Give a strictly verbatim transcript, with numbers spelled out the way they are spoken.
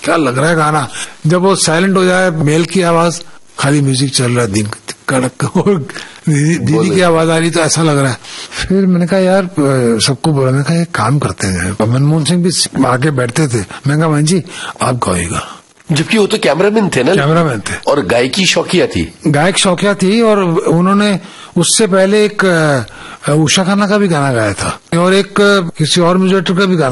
क्या लग रहा है गाना। जब वो साइलेंट हो जाए, मेल की आवाज, खाली म्यूजिक चल रहा है, दिन कड़क, और दीदी, दीदी की आवाज आ रही, तो ऐसा लग रहा है। फिर मैंने कहा यार, सबको बोला, मैंने कहा एक काम करते हैं। मनमोहन सिंह भी आगे बैठते थे, मैंने कहा मान जी आप गाइएगा, जबकि वो तो कैमरामैन थे ना। कैमरामैन थे और गायकी शौकिया थी। गायक शौकिया थी, और उन्होंने उससे पहले एक उषा खन्ना का भी गाना गाया था, और एक किसी और म्यूजिक डायरेक्टर का भी गाना